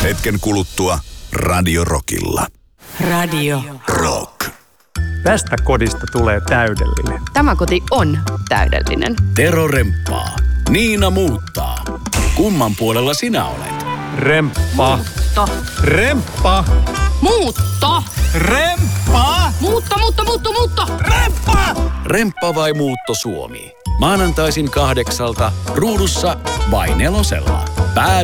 Hetken kuluttua Radio Rockilla. Radio Rock. Tästä kodista tulee täydellinen. Tämä koti on täydellinen. Tero remppaa. Niina muuttaa. Kumman puolella sinä olet? Remppa. Muutto. Remppa. Muutto. Remppa. Muutto. Remppa. Remppa vai Muutto Suomi? Maanantaisin 8:00 ruudussa vai 4:00.